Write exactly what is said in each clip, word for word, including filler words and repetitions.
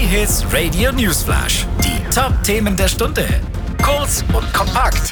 J-Hits Radio Newsflash. Die Top-Themen der Stunde. Kurz und kompakt.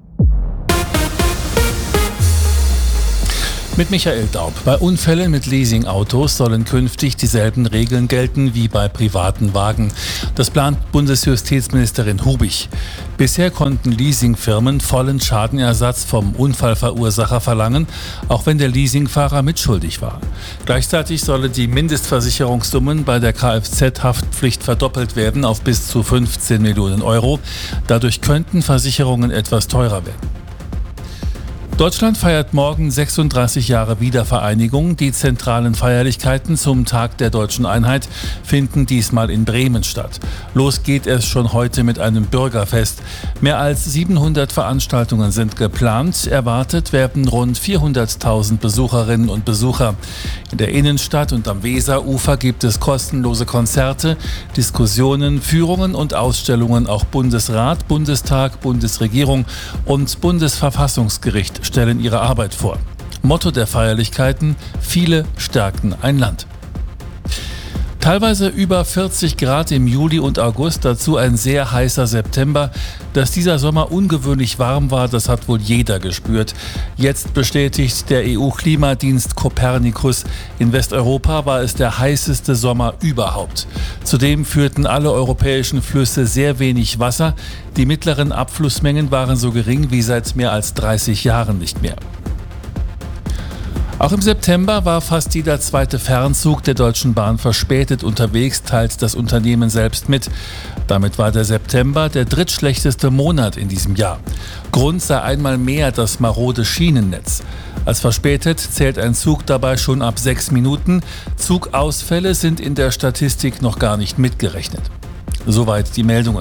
Mit Michael Daub. Bei Unfällen mit Leasingautos sollen künftig dieselben Regeln gelten wie bei privaten Wagen. Das plant Bundesjustizministerin Hubig. Bisher konnten Leasingfirmen vollen Schadenersatz vom Unfallverursacher verlangen, auch wenn der Leasingfahrer mitschuldig war. Gleichzeitig sollen die Mindestversicherungssummen bei der Kfz-Haftpflicht verdoppelt werden auf bis zu fünfzehn Millionen Euro. Dadurch könnten Versicherungen etwas teurer werden. Deutschland feiert morgen sechsunddreißig Jahre Wiedervereinigung. Die zentralen Feierlichkeiten zum Tag der deutschen Einheit finden diesmal in Bremen statt. Los geht es schon heute mit einem Bürgerfest. Mehr als siebenhundert Veranstaltungen sind geplant. Erwartet werden rund vierhunderttausend Besucherinnen und Besucher. In der Innenstadt und am Weserufer gibt es kostenlose Konzerte, Diskussionen, Führungen und Ausstellungen. Auch Bundesrat, Bundestag, Bundesregierung und Bundesverfassungsgericht stellen ihre Arbeit vor. Motto der Feierlichkeiten: Viele stärken ein Land. Teilweise über vierzig Grad im Juli und August, dazu ein sehr heißer September. Dass dieser Sommer ungewöhnlich warm war, das hat wohl jeder gespürt. Jetzt bestätigt der E U-Klimadienst Copernicus, in Westeuropa war es der heißeste Sommer überhaupt. Zudem führten alle europäischen Flüsse sehr wenig Wasser. Die mittleren Abflussmengen waren so gering wie seit mehr als dreißig Jahren nicht mehr. Auch im September war fast jeder zweite Fernzug der Deutschen Bahn verspätet unterwegs, teilt das Unternehmen selbst mit. Damit war der September der drittschlechteste Monat in diesem Jahr. Grund sei einmal mehr das marode Schienennetz. Als verspätet zählt ein Zug dabei schon ab sechs Minuten. Zugausfälle sind in der Statistik noch gar nicht mitgerechnet. Soweit die Meldungen.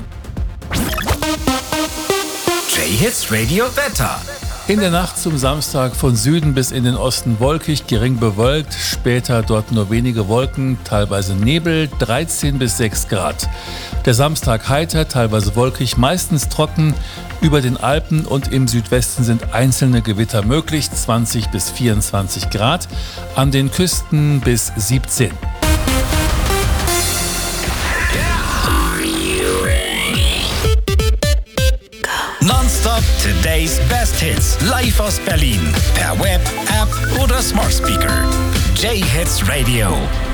J-Hits Radio Wetter. In der Nacht zum Samstag von Süden bis in den Osten wolkig, gering bewölkt, später dort nur wenige Wolken, teilweise Nebel, dreizehn bis sechs Grad. Der Samstag heiter, teilweise wolkig, meistens trocken. Über den Alpen und im Südwesten sind einzelne Gewitter möglich, zwanzig bis vierundzwanzig Grad, an den Küsten bis siebzehn. Nonstop Today's Best Hits. Live aus Berlin. Per Web, App oder Smart Speaker. J-Hits Radio.